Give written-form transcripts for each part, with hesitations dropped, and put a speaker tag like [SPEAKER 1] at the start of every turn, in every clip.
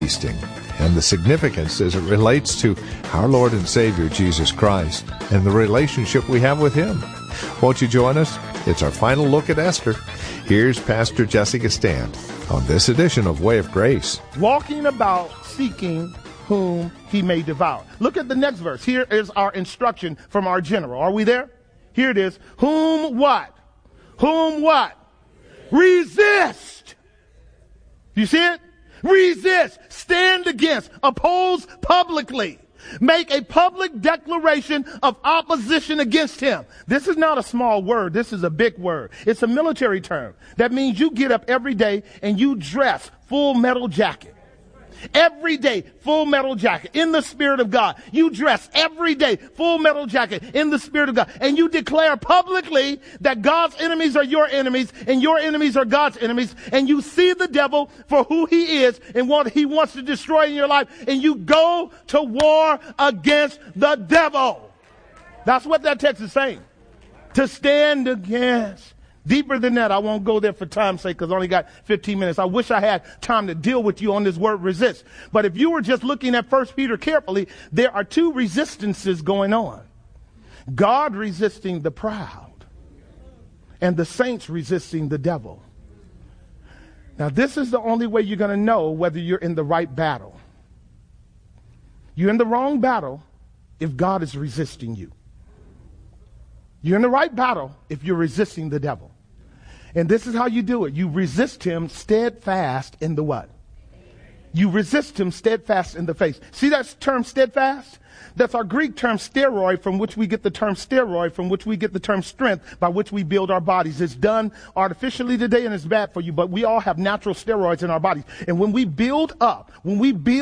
[SPEAKER 1] feasting and the significance as it relates to our Lord and Savior Jesus Christ and the relationship we have with Him. Won't you join us? It's our final look at Esther. Here's Pastor Jessica Stant on this edition of Way of Grace.
[SPEAKER 2] Walking about seeking whom he may devour. Look at the next verse. Here is our instruction from our general. Are we there? Here it is. Whom what? Whom what? Resist. You see it? Resist, stand against, oppose publicly, make a public declaration of opposition against him. This is not a small word. This is a big word. It's a military term. That means you get up every day and you dress full metal jacket. Every day, full metal jacket in the Spirit of God. You dress every day, full metal jacket in the Spirit of God. And you declare publicly that God's enemies are your enemies and your enemies are God's enemies. And you see the devil for who he is and what he wants to destroy in your life. And you go to war against the devil. That's what that text is saying. To stand against. Deeper than that, I won't go there for time's sake because I only got 15 minutes. I wish I had time to deal with you on this word resist. But if you were just looking at 1 Peter carefully, there are two resistances going on. God resisting the proud and the saints resisting the devil. Now, this is the only way you're going to know whether you're in the right battle. You're in the wrong battle if God is resisting you. You're in the right battle if you're resisting the devil. And this is how you do it. You resist him steadfast in the what? You resist him steadfast in the faith. See that term steadfast? That's our Greek term steroid, from which we get the term steroid, from which we get the term strength, by which we build our bodies. It's done artificially today and it's bad for you, but we all have natural steroids in our bodies. And when we build up in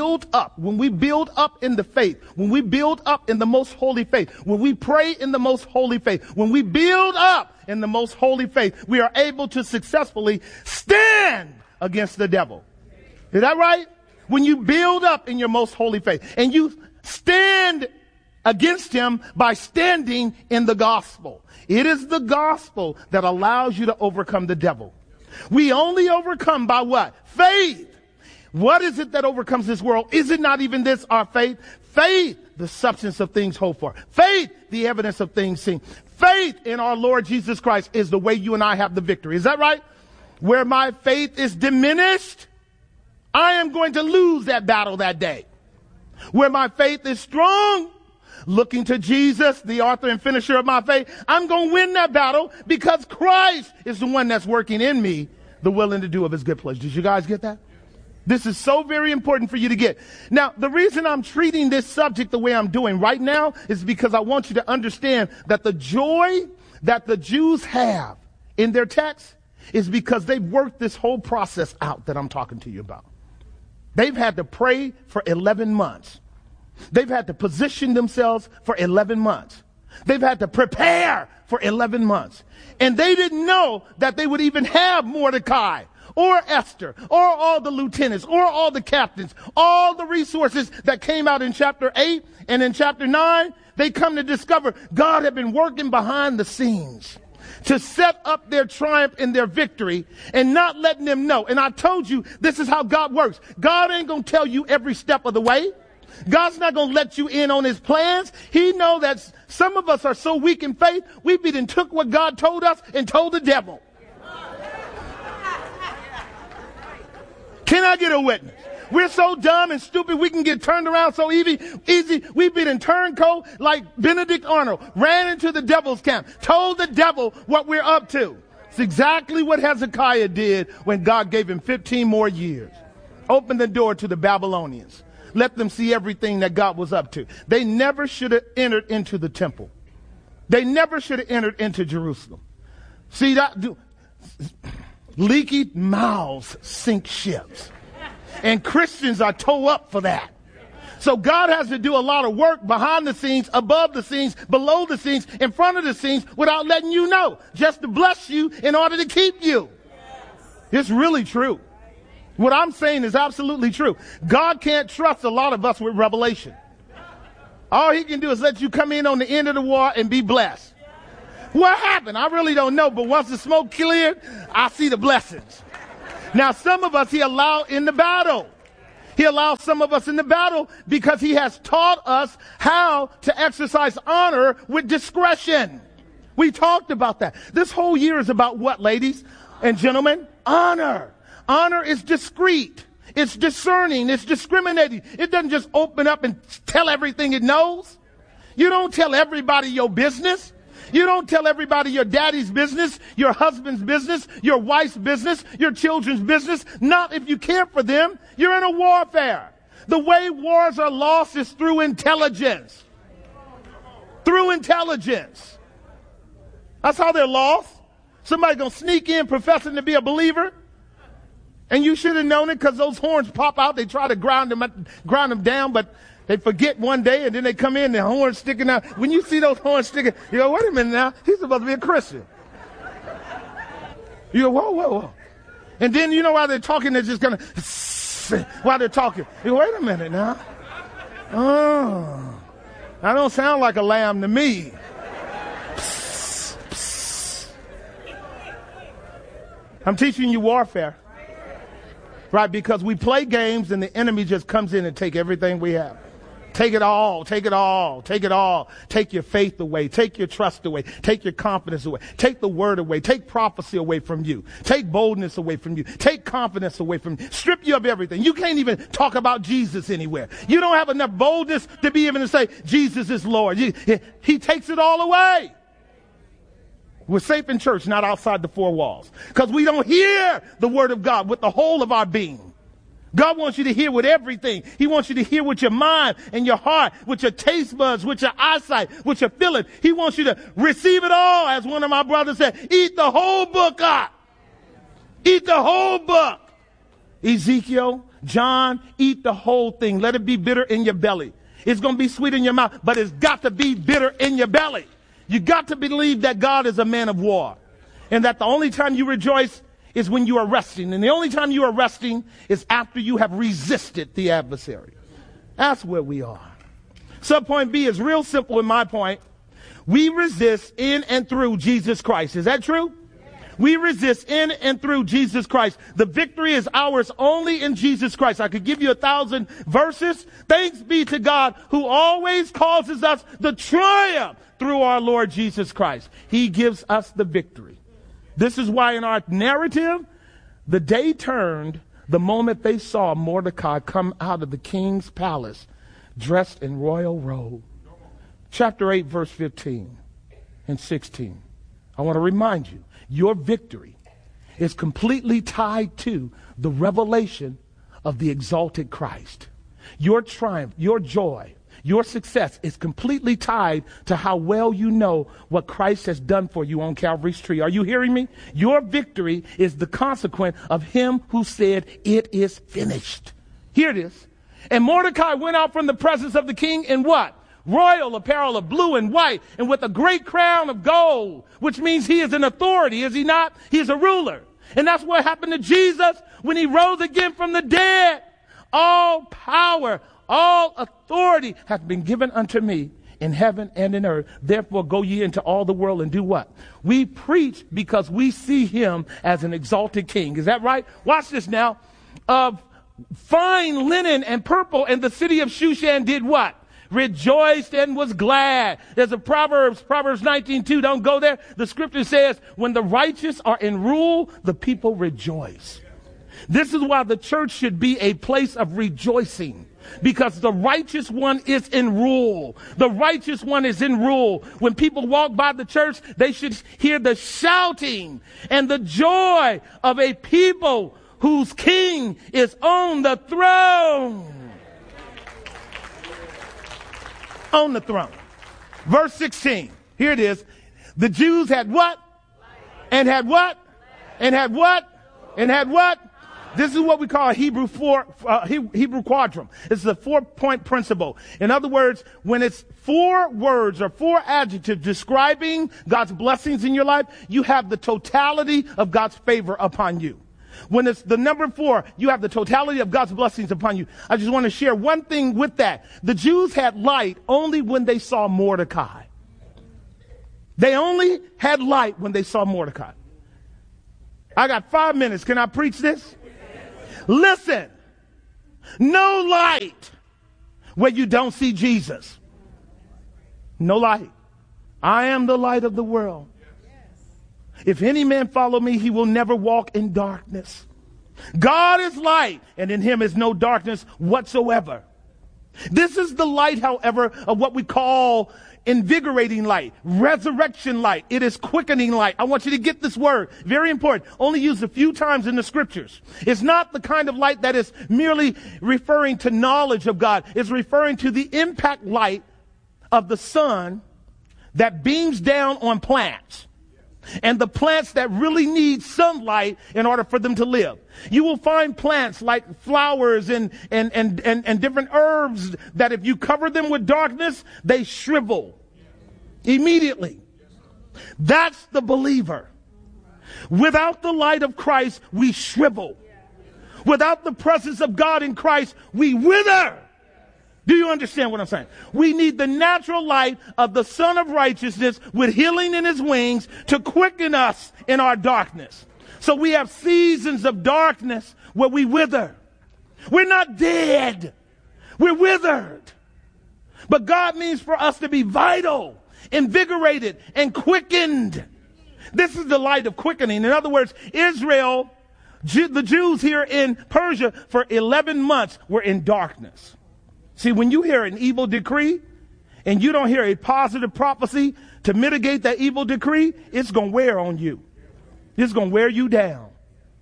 [SPEAKER 2] the faith, when we build up in the most holy faith, when we pray in the most holy faith, when we build up in the most holy faith, we are able to successfully stand against the devil. Is that right? When you build up in your most holy faith and you stand against him by standing in the gospel. It is the gospel that allows you to overcome the devil. We only overcome by what? Faith. What is it that overcomes this world? Is it not even this, our faith? Faith, the substance of things hoped for. Faith, the evidence of things seen. Faith in our Lord Jesus Christ is the way you and I have the victory. Is that right? Where my faith is diminished, I am going to lose that battle that day. Where my faith is strong, looking to Jesus, the author and finisher of my faith, I'm going to win that battle because Christ is the one that's working in me, the willing to do of his good pleasure. Did you guys get that? This is so very important for you to get. Now, the reason I'm treating this subject the way I'm doing right now is because I want you to understand that the joy that the Jews have in their text is because they've worked this whole process out that I'm talking to you about. They've had to pray for 11 months. They've had to position themselves for 11 months. They've had to prepare for 11 months. And they didn't know that they would even have Mordecai or Esther or all the lieutenants or all the captains, all the resources that came out in chapter 8 and in chapter 9. They come to discover God had been working behind the scenes to set up their triumph and their victory and not letting them know. And I told you, this is how God works. God ain't going to tell you every step of the way. God's not going to let you in on his plans. He know that some of us are so weak in faith, we done took what God told us and told the devil. Can I get a witness? We're so dumb and stupid, we can get turned around so easy. We've been in turncoat like Benedict Arnold, ran into the devil's camp, told the devil what we're up to. It's exactly what Hezekiah did when God gave him 15 more years. Opened the door to the Babylonians. Let them see everything that God was up to. They never should have entered into the temple. They never should have entered into Jerusalem. See that? Leaky mouths sink ships. And Christians are toe up for that. So God has to do a lot of work behind the scenes, above the scenes, below the scenes, in front of the scenes, without letting you know, just to bless you in order to keep you. It's really true. What I'm saying is absolutely true. God can't trust a lot of us with revelation. All he can do is let you come in on the end of the war and be blessed. What happened? I really don't know, but once the smoke cleared, I see the blessings. Now, some of us he allowed in the battle. He allows some of us in the battle because he has taught us how to exercise honor with discretion. We talked about that. This whole year is about what, ladies and gentlemen? Honor. Honor is discreet. It's discerning. It's discriminating. It doesn't just open up and tell everything it knows. You don't tell everybody your business. You don't tell everybody your daddy's business, your husband's business, your wife's business, your children's business. Not if you care for them. You're in a warfare. The way wars are lost is through intelligence. Through intelligence. That's how they're lost. Somebody's going to sneak in professing to be a believer. And you should have known it because those horns pop out. They try to ground them down, but they forget one day, and then they come in, the horns sticking out. When you see those horns sticking, you go, wait a minute now. He's supposed to be a Christian. You go, whoa, whoa, whoa. And then, you know, while they're talking, they're just going to, while they're talking. You go, wait a minute now. Oh, that don't sound like a lamb to me. I'm teaching you warfare. Right, because we play games and the enemy just comes in and take everything we have. Take it all, take it all, take it all. Take your faith away, take your trust away, take your confidence away, take the word away, take prophecy away from you, take boldness away from you, take confidence away from you, strip you of everything. You can't even talk about Jesus anywhere. You don't have enough boldness to be able to say, Jesus is Lord. He takes it all away. We're safe in church, not outside the four walls. Because we don't hear the word of God with the whole of our being. God wants you to hear with everything. He wants you to hear with your mind and your heart, with your taste buds, with your eyesight, with your feeling. He wants you to receive it all. As one of my brothers said, eat the whole book up. Eat the whole book. Ezekiel, John, eat the whole thing. Let it be bitter in your belly. It's going to be sweet in your mouth, but it's got to be bitter in your belly. You got to believe that God is a man of war and that the only time you rejoice is when you are resting. And the only time you are resting is after you have resisted the adversary. That's where we are. Subpoint B is real simple in my point. We resist in and through Jesus Christ. Is that true? We resist in and through Jesus Christ. The victory is ours only in Jesus Christ. I could give you 1,000 verses. Thanks be to God who always causes us the triumph through our Lord Jesus Christ. He gives us the victory. This is why in our narrative, the day turned the moment they saw Mordecai come out of the king's palace dressed in royal robe. Chapter 8, verse 15 and 16. I want to remind you, your victory is completely tied to the revelation of the exalted Christ. Your triumph, your joy, your success is completely tied to how well you know what Christ has done for you on Calvary's tree. Are you hearing me? Your victory is the consequence of him who said, "It is finished." Here it is. And Mordecai went out from the presence of the king in what? Royal apparel of blue and white, and with a great crown of gold, which means he is an authority, is he not? He's a ruler. And that's what happened to Jesus when he rose again from the dead. All power, all authority hath been given unto me in heaven and in earth. Therefore go ye into all the world and do what? We preach because we see him as an exalted king. Is that right? Watch this now. Of fine linen and purple, and the city of Shushan did what? Rejoiced and was glad. There's a Proverbs 19:2. Don't go there. The scripture says, when the righteous are in rule, the people rejoice. This is why the church should be a place of rejoicing. Because the righteous one is in rule. The righteous one is in rule. When people walk by the church, they should hear the shouting and the joy of a people whose king is on the throne. On the throne. Verse 16. Here it is. The Jews had what? And had what? And had what? And had what? This is what we call a Hebrew quadrum. It's a 4-point principle. In other words, when it's 4 words or 4 adjectives describing God's blessings in your life, you have the totality of God's favor upon you. When it's the number 4, you have the totality of God's blessings upon you. I just want to share one thing with that. The Jews had light only when they saw Mordecai. They only had light when they saw Mordecai. I got 5 minutes. Can I preach this? Listen. No light where you don't see Jesus. No light. I am the light of the world. If any man follow me, he will never walk in darkness. God is light, and in him is no darkness whatsoever. This is the light, however, of what we call invigorating light, resurrection light. It is quickening light. I want you to get this word. Very important. Only used a few times in the scriptures. It's not the kind of light that is merely referring to knowledge of God. It's referring to the impact light of the sun that beams down on plants. And the plants that really need sunlight in order for them to live. You will find plants like flowers and different herbs that if you cover them with darkness, they shrivel immediately. That's the believer. Without the light of Christ, we shrivel. Without the presence of God in Christ, we wither. Do you understand what I'm saying? We need the natural light of the Son of Righteousness with healing in his wings to quicken us in our darkness. So we have seasons of darkness where we wither. We're not dead. We're withered. But God means for us to be vital, invigorated, and quickened. This is the light of quickening. In other words, Israel, the Jews here in Persia for 11 months were in darkness. See, when you hear an evil decree and you don't hear a positive prophecy to mitigate that evil decree, it's going to wear on you. It's going to wear you down.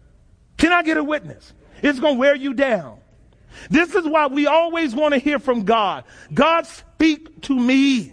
[SPEAKER 2] Can I get a witness? It's going to wear you down. This is why we always want to hear from God. God, speak to me.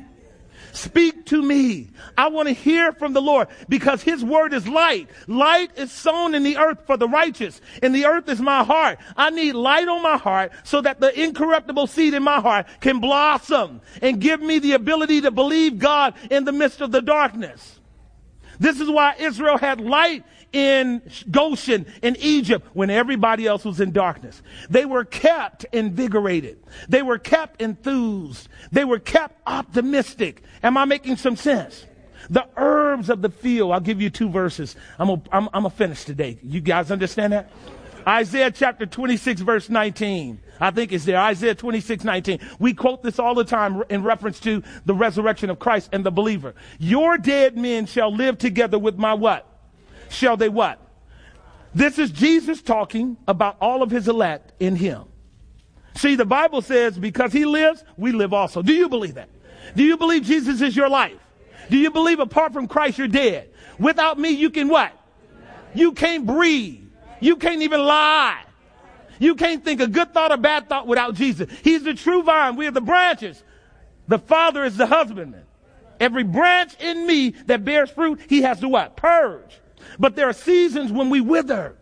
[SPEAKER 2] Speak to me. I want to hear from the Lord because his word is light. Light is sown in the earth for the righteous, and the earth is my heart. I need light on my heart so that the incorruptible seed in my heart can blossom and give me the ability to believe God in the midst of the darkness. This is why Israel had light in Goshen in Egypt when everybody else was in darkness. They were kept invigorated. They were kept enthused. They were kept optimistic. Am I making some sense? The herbs of the field. I'll give you 2 verses. I'm gonna finish today. You guys understand that? Isaiah chapter 26 verse 19. I think it's there. Isaiah 26:19. We quote this all the time in reference to the resurrection of Christ and the believer. Your dead men shall live together with my what? Shall they what? This is Jesus talking about all of his elect in him. See, the Bible says because he lives, we live also. Do you believe that? Do you believe Jesus is your life? Do you believe apart from Christ you're dead? Without me, you can what? You can't breathe. You can't even lie. You can't think a good thought or bad thought without Jesus. He's the true vine. We are the branches. The Father is the husbandman. Every branch in me that bears fruit, he has to what? Purge. But there are seasons when we wither.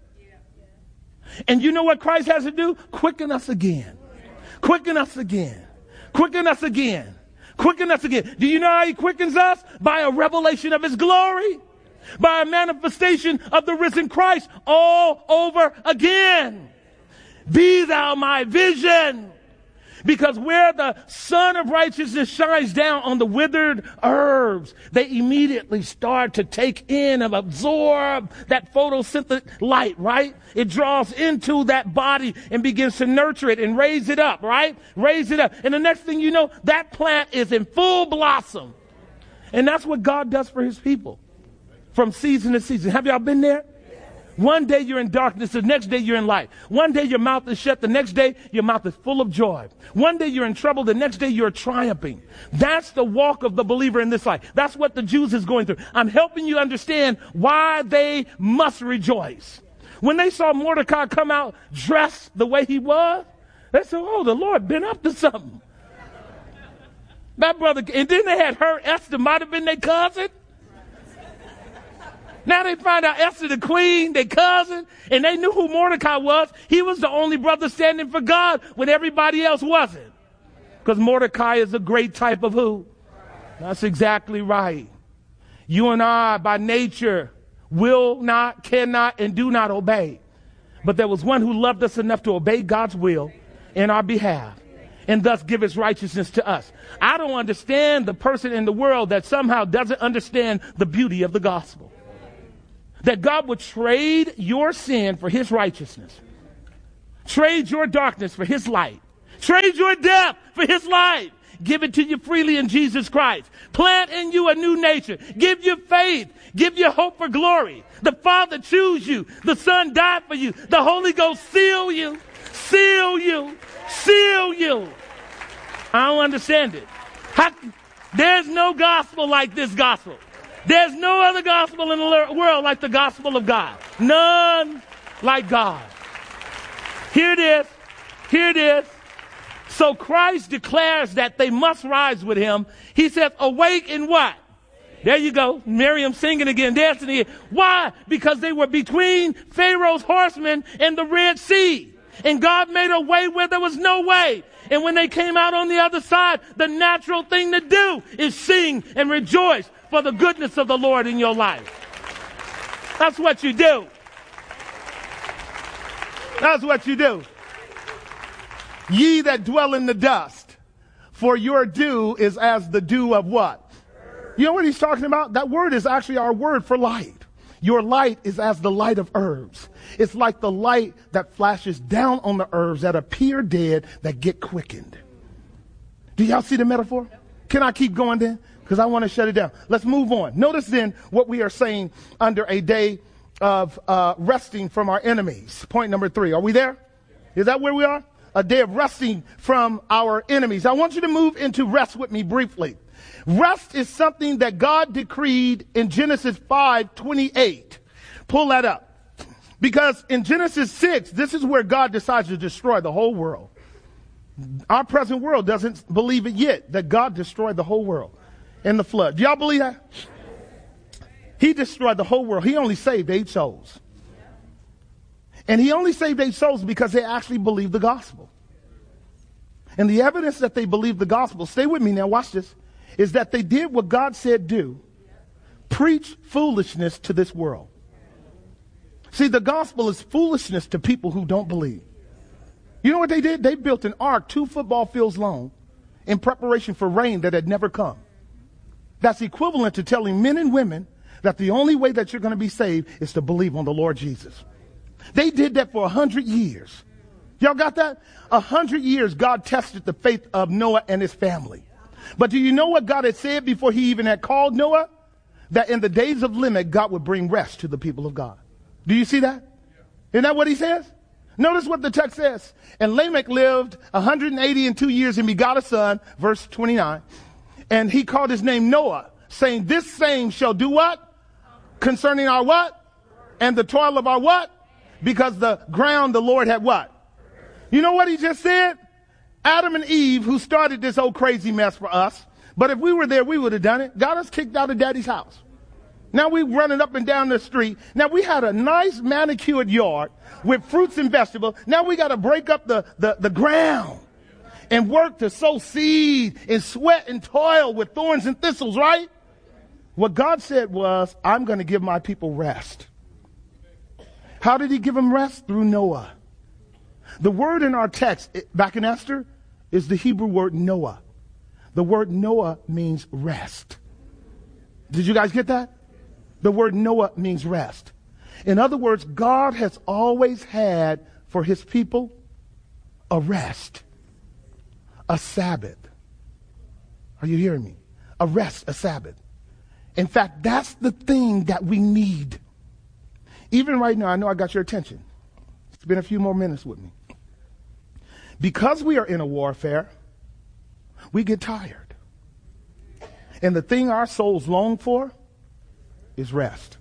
[SPEAKER 2] And you know what Christ has to do? Quicken us again. Quicken us again. Quicken us again. Quicken us again. Do you know how he quickens us? By a revelation of his glory. By a manifestation of the risen Christ all over again. Be thou my vision. Because where the Son of Righteousness shines down on the withered herbs, they immediately start to take in and absorb that photosynthetic light, right? It draws into that body and begins to nurture it and raise it up, right? Raise it up. And the next thing you know, that plant is in full blossom. And that's what God does for his people from season to season. Have y'all been there? One day you're in darkness, the next day you're in light. One day your mouth is shut, the next day your mouth is full of joy. One day you're in trouble, the next day you're triumphing. That's the walk of the believer in this life. That's what the Jews is going through. I'm helping you understand why they must rejoice. When they saw Mordecai come out dressed the way he was, they said, oh, the Lord been up to something. That brother, and then they had heard Esther might have been their cousin. Now they find out Esther the queen, their cousin, and they knew who Mordecai was. He was the only brother standing for God when everybody else wasn't. Because Mordecai is a great type of who? That's exactly right. You and I, by nature, will not, cannot, and do not obey. But there was one who loved us enough to obey God's will in our behalf and thus give his righteousness to us. I don't understand the person in the world that somehow doesn't understand the beauty of the gospel. That God would trade your sin for his righteousness. Trade your darkness for his light. Trade your death for his light. Give it to you freely in Jesus Christ. Plant in you a new nature. Give you faith. Give you hope for glory. The Father choose you. The Son died for you. The Holy Ghost seal you. Seal you. Seal you. I don't understand it. There's no gospel like this gospel. There's no other gospel in the world like the gospel of God. None like God. Here it is. Here it is. So Christ declares that they must rise with him. He says, awake in what? There you go. Miriam singing again, dancing again. Why? Because they were between Pharaoh's horsemen and the Red Sea. And God made a way where there was no way. And when they came out on the other side, the natural thing to do is sing and rejoice for the goodness of the Lord in your life. That's what you do. That's what you do. Ye that dwell in the dust, for your dew is as the dew of what? You know what he's talking about? That word is actually our word for light. Your light is as the light of herbs. It's like the light that flashes down on the herbs that appear dead that get quickened. Do y'all see the metaphor? Can I keep going then? Because I want to shut it down. Let's move on. Notice then what we are saying under a day of resting from our enemies. Point number 3. Are we there? Is that where we are? A day of resting from our enemies. I want you to move into rest with me briefly. Rest is something that God decreed in Genesis 5:28. Pull that up. Because in Genesis 6, this is where God decides to destroy the whole world. Our present world doesn't believe it yet, that God destroyed the whole world in the flood. Do y'all believe that? He destroyed the whole world. He only saved 8 souls. And he only saved 8 souls because they actually believed the gospel. And the evidence that they believed the gospel, stay with me now, watch this, is that they did what God said do. Preach foolishness to this world. See, the gospel is foolishness to people who don't believe. You know what they did? They built an ark 2 football fields long in preparation for rain that had never come. That's equivalent to telling men and women that the only way that you're going to be saved is to believe on the Lord Jesus. They did that for 100 years. Y'all got that? 100 years God tested the faith of Noah and his family. But do you know what God had said before he even had called Noah? That in the days of Lamech, God would bring rest to the people of God. Do you see that? Isn't that what he says? Notice what the text says. And Lamech lived 182 years and begot a son, verse 29. And he called his name Noah, saying, this same shall do what? Concerning our what? And the toil of our what? Because the ground the Lord had what? You know what he just said? Adam and Eve, who started this old crazy mess for us, but if we were there, we would have done it. Got us kicked out of daddy's house. Now we running up and down the street. Now we had a nice manicured yard with fruits and vegetables. Now we got to break up the ground and work to sow seed and sweat and toil with thorns and thistles, right? What God said was, I'm going to give my people rest. How did he give them rest? Through Noah. The word in our text, back in Esther, is the Hebrew word Noah. The word Noah means rest. Did you guys get that? The word Noah means rest. In other words, God has always had for his people a rest, a Sabbath. Are you hearing me? A rest, a Sabbath. In fact, that's the thing that we need. Even right now, I know I got your attention. It's been a few more minutes with me. Because we are in a warfare, we get tired. And the thing our souls long for is rest.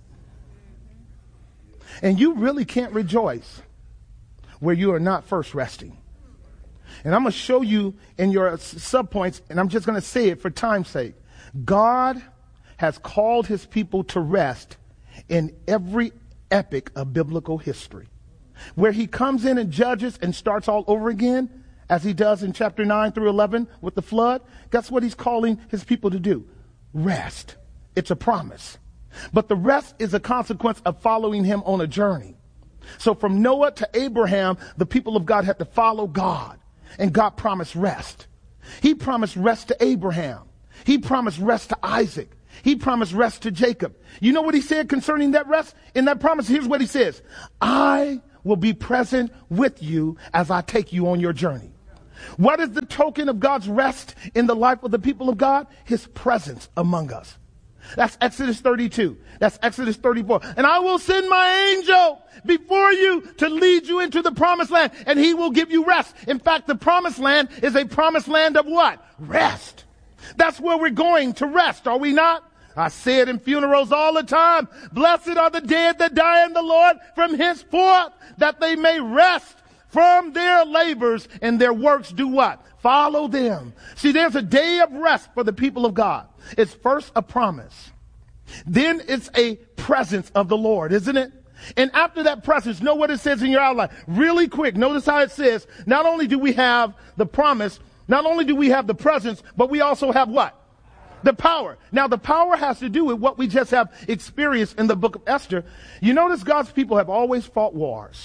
[SPEAKER 2] And you really can't rejoice where you are not first resting. And I'm going to show you in your subpoints, and I'm just going to say it for time's sake. God has called his people to rest in every epic of biblical history. Where he comes in and judges and starts all over again, as he does in chapter 9 through 11 with the flood, that's what he's calling his people to do. Rest. It's a promise. But the rest is a consequence of following him on a journey. So from Noah to Abraham, the people of God had to follow God. And God promised rest. He promised rest to Abraham. He promised rest to Isaac. He promised rest to Jacob. You know what he said concerning that rest? In that promise, here's what he says. I will be present with you as I take you on your journey. What is the token of God's rest in the life of the people of God? His presence among us. That's Exodus 32. That's Exodus 34. And I will send my angel before you to lead you into the promised land, and he will give you rest. In fact, the promised land is a promised land of what? Rest. That's where we're going to rest, are we not? I say it in funerals all the time. Blessed are the dead that die in the Lord from henceforth, that they may rest from their labors and their works do what? Follow them. See, there's a day of rest for the people of God. It's first a promise. Then it's a presence of the Lord, isn't it? And after that presence, know what it says in your outline. Really quick, notice how it says, not only do we have the promise, not only do we have the presence, but we also have what? The power. Now, the power has to do with what we just have experienced in the book of Esther. You notice God's people have always fought wars.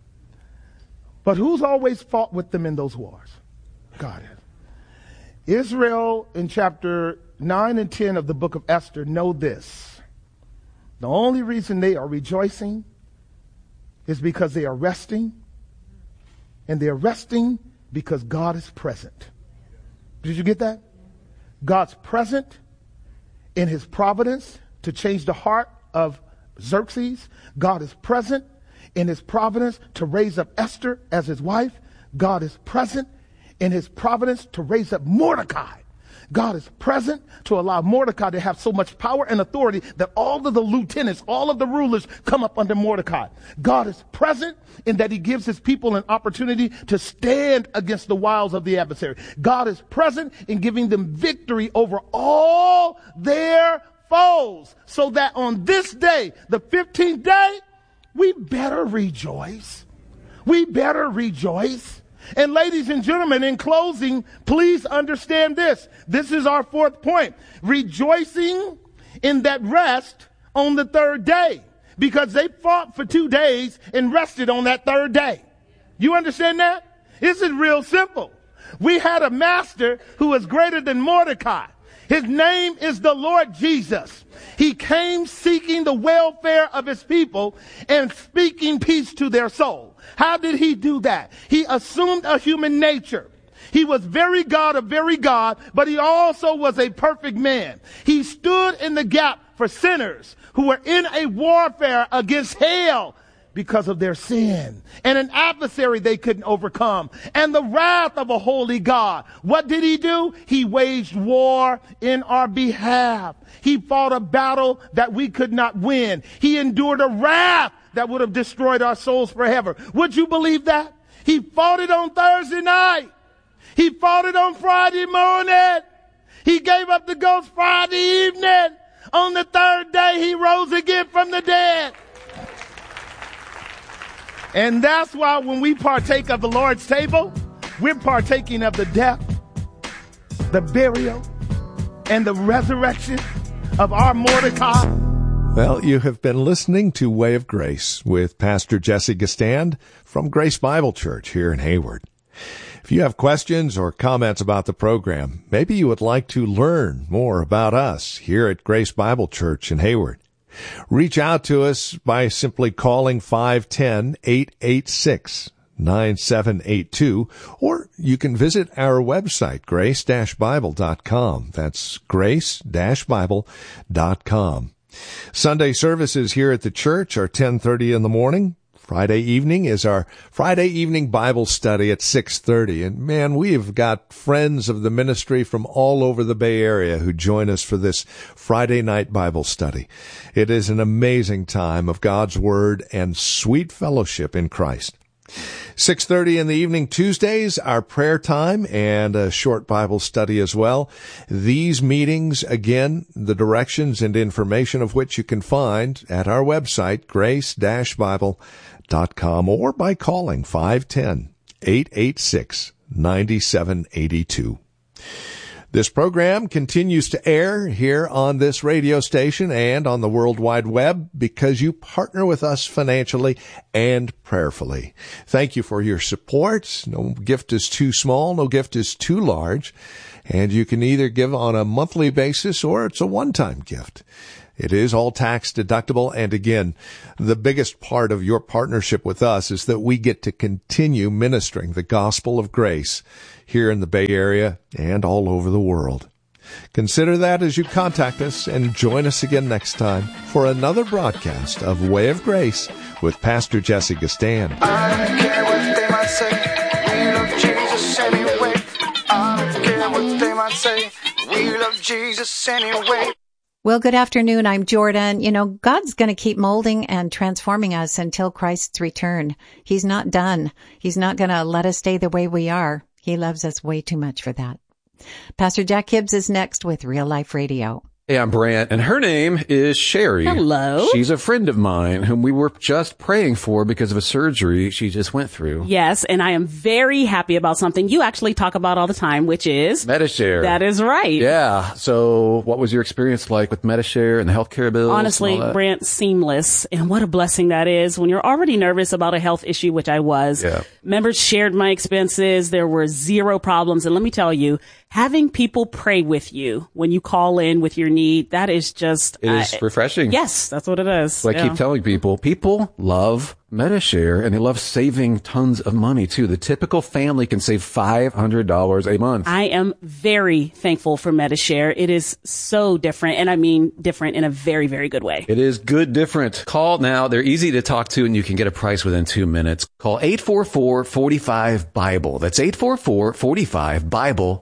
[SPEAKER 2] But who's always fought with them in those wars? God has. Israel in chapter 9 and 10 of the book of Esther know this. The only reason they are rejoicing is because they are resting. And they are resting because God is present. Did you get that? God's present in his providence to change the heart of Xerxes. God is present in his providence to raise up Esther as his wife. God is present in his providence to raise up Mordecai. God is present to allow Mordecai to have so much power and authority that all of the lieutenants, all of the rulers come up under Mordecai. God is present in that he gives his people an opportunity to stand against the wiles of the adversary. God is present in giving them victory over all their foes, so that on this day, the 15th day, we better rejoice. We better rejoice. And ladies and gentlemen, in closing, please understand this. This is our fourth point. Rejoicing in that rest on the third day. Because they fought for 2 days and rested on that third day. You understand that? This is real simple. We had a master who was greater than Mordecai. His name is the Lord Jesus. He came seeking the welfare of his people and speaking peace to their soul. How did he do that? He assumed a human nature. He was very God of very God, but he also was a perfect man. He stood in the gap for sinners who were in a warfare against hell because of their sin, and an adversary they couldn't overcome, and the wrath of a holy God. What did he do? He waged war in our behalf. He fought a battle that we could not win. He endured a wrath that would have destroyed our souls forever. Would you believe that? He fought it on Thursday night. He fought it on Friday morning. He gave up the ghost Friday evening. On the third day, he rose again from the dead. And that's why when we partake of the Lord's table, we're partaking of the death, the burial, and the resurrection of our Mordecai.
[SPEAKER 1] Well, you have been listening to Way of Grace with Pastor Jesse Gistand from Grace Bible Church here in Hayward. If you have questions or comments about the program, maybe you would like to learn more about us here at Grace Bible Church in Hayward, reach out to us by simply calling 510-886-9782, or you can visit our website, grace-bible.com. That's grace-bible.com. Sunday services here at the church are 10:30 in the morning. Friday evening is our Friday evening Bible study at 6:30. And man, we've got friends of the ministry from all over the Bay Area who join us for this Friday night Bible study. It is an amazing time of God's Word and sweet fellowship in Christ. 6:30 in the evening Tuesdays, our prayer time and a short Bible study as well. These meetings, again, the directions and information of which you can find at our website, grace-bible.com, or by calling 510-886-9782. This program continues to air here on this radio station and on the World Wide Web because you partner with us financially and prayerfully. Thank you for your support. No gift is too small, no gift is too large, and you can either give on a monthly basis or it's a one-time gift. It is all tax deductible. And again, the biggest part of your partnership with us is that we get to continue ministering the gospel of grace here in the Bay Area and all over the world. Consider that as you contact us, and join us again next time for another broadcast of Way of Grace with Pastor Jesse Gistand.
[SPEAKER 3] I don't care what they might say, we love Jesus anyway. I don't care what they might say, we love Jesus anyway.
[SPEAKER 4] Well, good afternoon. I'm Jordan. You know, God's going to keep molding and transforming us until Christ's return. He's not done. He's not going to let us stay the way we are. He loves us way too much for that. Pastor Jack Hibbs is next with Real Life Radio.
[SPEAKER 5] Hey, I'm Brant, and her name is Sherry.
[SPEAKER 6] Hello.
[SPEAKER 5] She's a friend of mine whom we were just praying for because of a surgery she just went through.
[SPEAKER 6] Yes, and I am very happy about something you actually talk about all the time, which is
[SPEAKER 5] Medi-Share.
[SPEAKER 6] That is right.
[SPEAKER 5] Yeah. So what was your experience like with Medi-Share and the healthcare bills?
[SPEAKER 6] Honestly, Brant, seamless. And what a blessing that is when you're already nervous about a health issue, which I was.
[SPEAKER 5] Yeah.
[SPEAKER 6] Members shared my expenses. There were zero problems. And let me tell you, having people pray with you when you call in with your need, that is just...
[SPEAKER 5] It is refreshing.
[SPEAKER 6] Yes, that's what it is.
[SPEAKER 5] So I keep telling people love Medi-Share, and they love saving tons of money, too. The typical family can save $500 a month.
[SPEAKER 6] I am very thankful for Medi-Share. It is so different, and I mean different in a very, very good way.
[SPEAKER 5] It is good different. Call now. They're easy to talk to, and you can get a price within 2 minutes. Call 844-45-BIBLE. That's 844-45-BIBLE.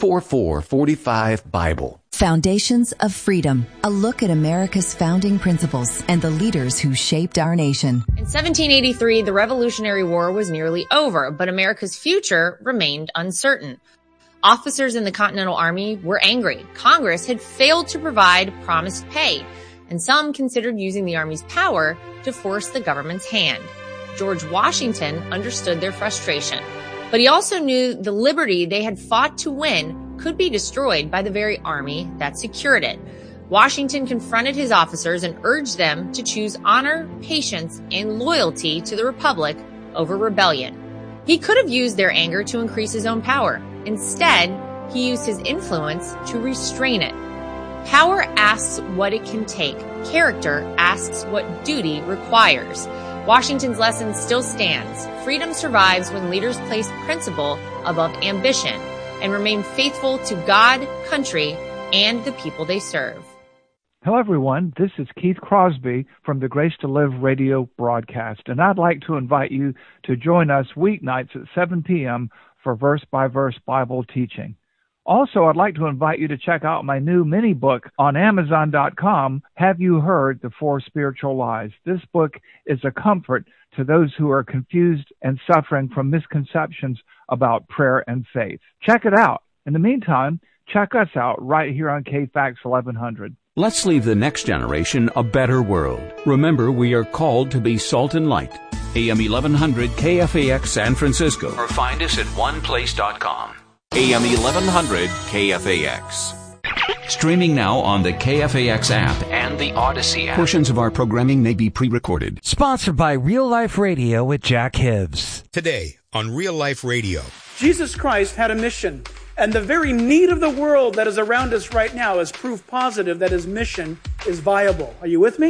[SPEAKER 5] 844-45-BIBLE.
[SPEAKER 7] Foundations of Freedom, a look at America's founding principles and the leaders who shaped our nation.
[SPEAKER 8] In 1783, the Revolutionary War was nearly over, but America's future remained uncertain. Officers in the Continental Army were angry. Congress had failed to provide promised pay, and some considered using the Army's power to force the government's hand. George Washington understood their frustration, but he also knew the liberty they had fought to win could be destroyed by the very army that secured it. Washington confronted his officers and urged them to choose honor, patience, and loyalty to the Republic over rebellion. He could have used their anger to increase his own power. Instead, he used his influence to restrain it. Power asks what it can take. Character asks what duty requires. Washington's lesson still stands. Freedom survives when leaders place principle above ambition and remain faithful to God, country, and the people they serve.
[SPEAKER 9] Hello, everyone. This is Keith Crosby from the Grace to Live radio broadcast, and I'd like to invite you to join us weeknights at 7 p.m. for verse-by-verse Bible teaching. Also, I'd like to invite you to check out my new mini book on Amazon.com, Have You Heard the Four Spiritual Lies? This book is a comfort to those who are confused and suffering from misconceptions about prayer and faith. Check it out. In the meantime, check us out right here on KFAX 1100.
[SPEAKER 10] Let's leave the next generation a better world. Remember, we are called to be salt and light. AM 1100 KFAX San Francisco. Or find us at oneplace.com. AM 1100 KFAX. Streaming now on the KFAX app and the Odyssey app. Portions of our programming may be pre-recorded.
[SPEAKER 11] Sponsored by Real Life Radio with Jack Hibbs.
[SPEAKER 12] Today on Real Life Radio.
[SPEAKER 13] Jesus Christ had a mission, and the very need of the world that is around us right now is proof positive that his mission is viable. Are you with me?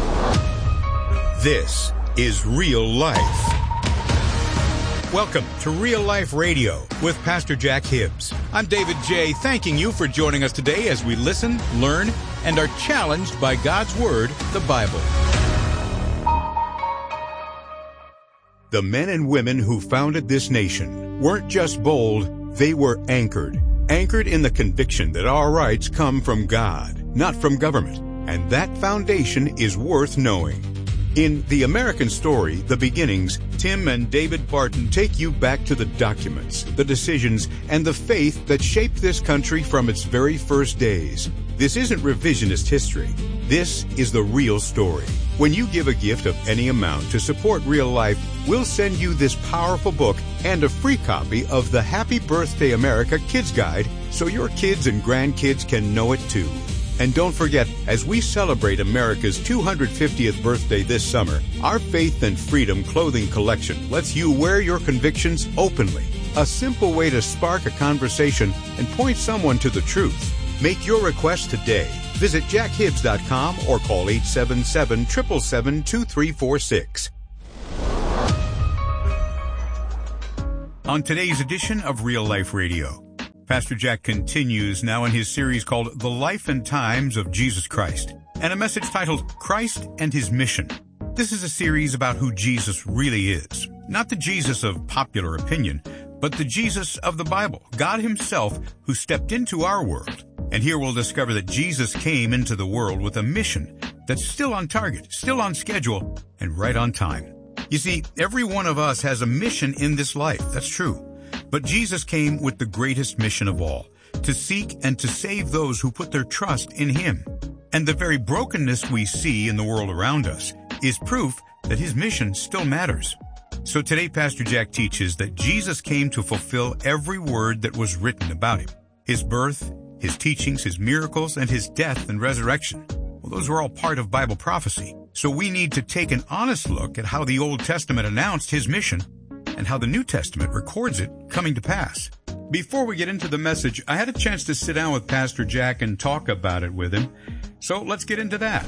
[SPEAKER 12] This is Real Life. Welcome to Real Life Radio with Pastor Jack Hibbs. I'm David J., thanking you for joining us today as we listen, learn, and are challenged by God's Word, the Bible. The men and women who founded this nation weren't just bold, they were anchored. Anchored in the conviction that our rights come from God, not from government. And that foundation is worth knowing. In The American Story, The Beginnings, Tim and David Barton take you back to the documents, the decisions, and the faith that shaped this country from its very first days. This isn't revisionist history. This is the real story. When you give a gift of any amount to support Real Life, we'll send you this powerful book and a free copy of the Happy Birthday America Kids Guide so your kids and grandkids can know it too. And don't forget, as we celebrate America's 250th birthday this summer, our Faith and Freedom clothing collection lets you wear your convictions openly. A simple way to spark a conversation and point someone to the truth. Make your request today. Visit jackhibbs.com or call 877-777-2346. On today's edition of Real Life Radio, Pastor Jack continues now in his series called The Life and Times of Jesus Christ, and a message titled Christ and His Mission. This is a series about who Jesus really is. Not the Jesus of popular opinion, but the Jesus of the Bible, God Himself, who stepped into our world. And here we'll discover that Jesus came into the world with a mission that's still on target, still on schedule, and right on time. You see, every one of us has a mission in this life, that's true. But Jesus came with the greatest mission of all, to seek and to save those who put their trust in Him. And the very brokenness we see in the world around us is proof that His mission still matters. So today, Pastor Jack teaches that Jesus came to fulfill every word that was written about Him. His birth, His teachings, His miracles, and His death and resurrection. Well, those were all part of Bible prophecy. So we need to take an honest look at how the Old Testament announced His mission and how the New Testament records it coming to pass. Before we get into the message, I had a chance to sit down with Pastor Jack and talk about it with him. So let's get into that.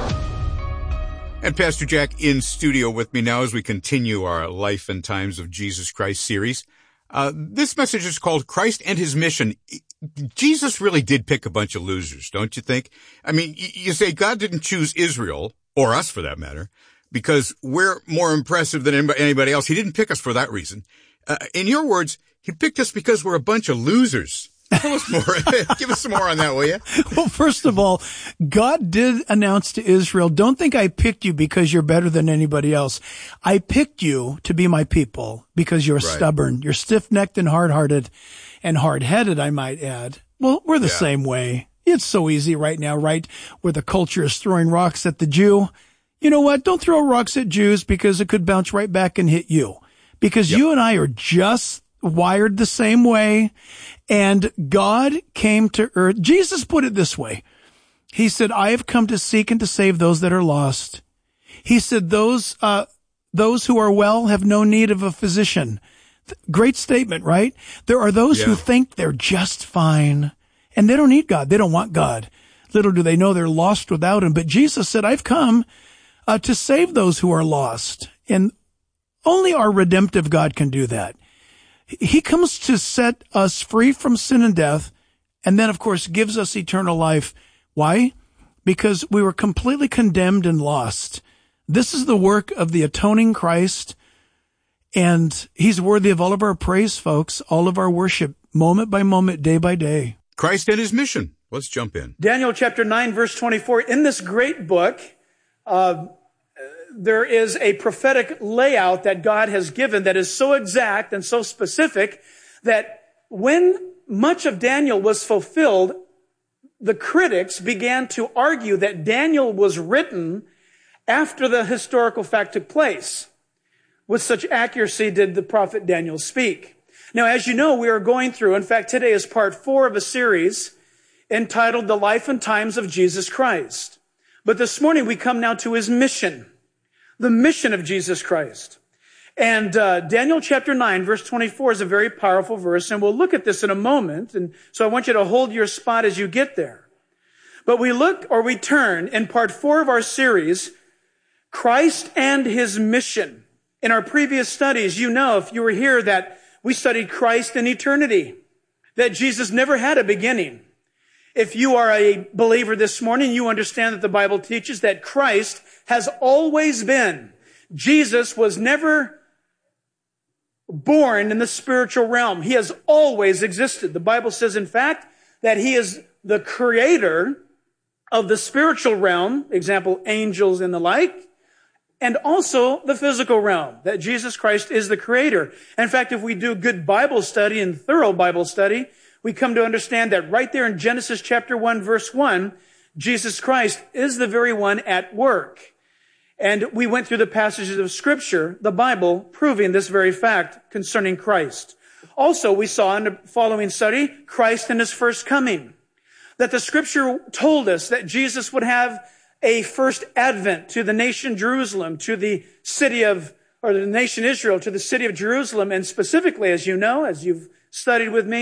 [SPEAKER 12] And Pastor Jack in studio with me now as we continue our Life and Times of Jesus Christ series. This message is called Christ and His Mission. Jesus really did pick a bunch of losers, don't you think? I mean, you say God didn't choose Israel, or us for that matter, because we're more impressive than anybody else. He didn't pick us for that reason. In your words, He picked us because we're a bunch of losers. Tell us more. Give us some more on that, will you?
[SPEAKER 14] Well, first of all, God did announce to Israel, don't think I picked you because you're better than anybody else. I picked you to be my people because you're stubborn. You're stiff-necked and hard-hearted and hard-headed, I might add. Well, we're the same way. It's so easy right now, right? Where the culture is throwing rocks at the Jew. You know what? Don't throw rocks at Jews because it could bounce right back and hit you. Because you and I are just wired the same way. And God came to earth. Jesus put it this way. He said, I have come to seek and to save those that are lost. He said, those who are well have no need of a physician. Great statement, right? There are those who think they're just fine. And they don't need God. They don't want God. Little do they know they're lost without Him. But Jesus said, I've come to save those who are lost. And only our redemptive God can do that. He comes to set us free from sin and death. And then, of course, gives us eternal life. Why? Because we were completely condemned and lost. This is the work of the atoning Christ. And He's worthy of all of our praise, folks, all of our worship, moment by moment, day by day.
[SPEAKER 12] Christ and His mission. Let's jump in.
[SPEAKER 13] Daniel chapter 9, verse 24. In this great book, there is a prophetic layout that God has given that is so exact and so specific that when much of Daniel was fulfilled, the critics began to argue that Daniel was written after the historical fact took place. With such accuracy did the prophet Daniel speak. Now, as you know, we are going through, in fact, today is part 4 of a series entitled The Life and Times of Jesus Christ. But this morning we come now to His mission, the mission of Jesus Christ. And Daniel chapter 9, verse 24 is a very powerful verse, and we'll look at this in a moment. And so I want you to hold your spot as you get there. But we turn in part 4 of our series, Christ and His mission. In our previous studies, you know, if you were here, that we studied Christ in eternity, that Jesus never had a beginning. If you are a believer this morning, you understand that the Bible teaches that Christ has always been. Jesus was never born in the spiritual realm. He has always existed. The Bible says, in fact, that He is the creator of the spiritual realm, example, angels and the like, and also the physical realm, that Jesus Christ is the creator. In fact, if we do good Bible study and thorough Bible study, we come to understand that right there in Genesis chapter 1, verse 1, Jesus Christ is the very one at work. And we went through the passages of Scripture, the Bible, proving this very fact concerning Christ. Also, we saw in the following study, Christ and His first coming. That the Scripture told us that Jesus would have a first advent to the nation Jerusalem, to the city of, or the nation Israel, to the city of Jerusalem. And specifically, as you know, as you've studied with me,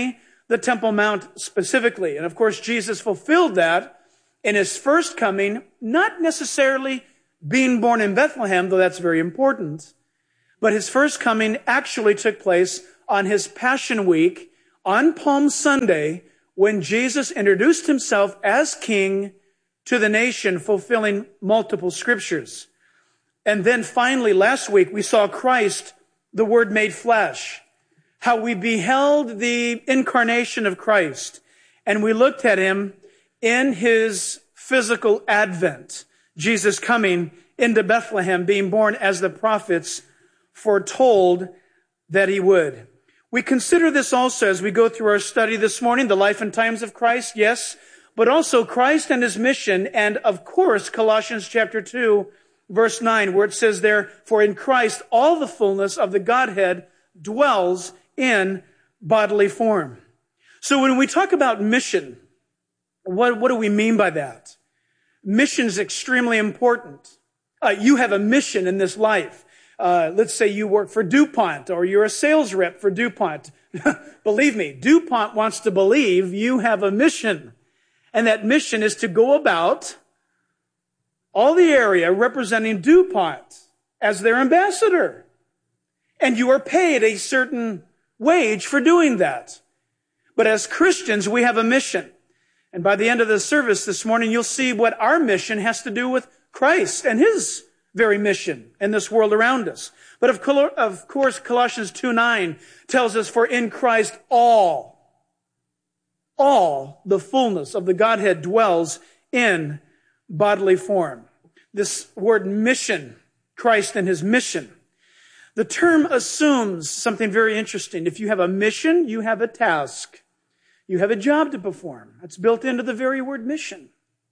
[SPEAKER 13] the Temple Mount specifically. And of course, Jesus fulfilled that in his first coming, not necessarily being born in Bethlehem, though that's very important, but his first coming actually took place on his Passion Week, on Palm Sunday, when Jesus introduced himself as king to the nation, fulfilling multiple scriptures. And then finally, last week, we saw Christ, the Word made flesh, how we beheld the incarnation of Christ, and we looked at him in his physical advent, Jesus coming into Bethlehem, being born as the prophets foretold that he would. We consider this also as we go through our study this morning, the life and times of Christ, yes, but also Christ and his mission, and of course, Colossians chapter 2, verse 9, where it says there, for in Christ all the fullness of the Godhead dwells in bodily form. So when we talk about mission, what do we mean by that? Mission is extremely important. You have a mission in this life. Let's say you work for DuPont or you're a sales rep for DuPont. Believe me, DuPont wants to believe you have a mission. And that mission is to go about all the area representing DuPont as their ambassador. And you are paid a certain wage for doing that. But as Christians, we have a mission. And by the end of the service this morning, you'll see what our mission has to do with Christ and his very mission in this world around us. But of course, Colossians 2:9 tells us, for in Christ all the fullness of the Godhead dwells in bodily form. This word mission, Christ and his mission. The term assumes something very interesting. If you have a mission, you have a task. You have a job to perform. That's built into the very word mission.